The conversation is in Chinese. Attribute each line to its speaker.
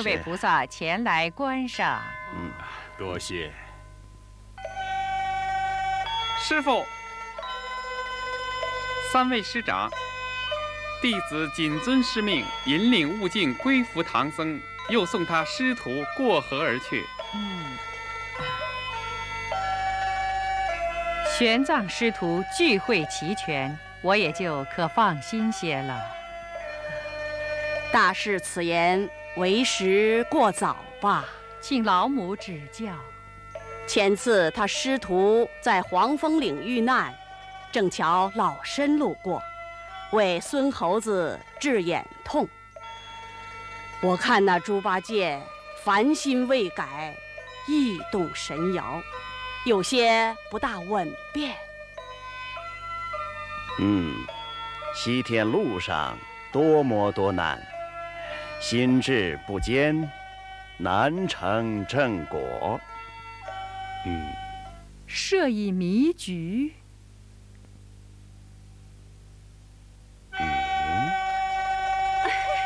Speaker 1: 二位菩萨前来观赏。
Speaker 2: 多谢。
Speaker 3: 师父，三位师长，弟子谨遵师命，引领悟净归服唐僧，又送他师徒过河而去。
Speaker 1: 玄奘师徒聚会齐全，我也就可放心些了。
Speaker 4: 大师此言为时过早吧？
Speaker 1: 请老母指教。
Speaker 4: 前次他师徒在黄风岭遇难，正巧老身路过，为孙猴子治眼痛。我看那猪八戒烦心未改，意动神摇，有些不大稳便。
Speaker 5: 西天路上多磨多难，心智不坚，难成正果。
Speaker 1: 设以迷局。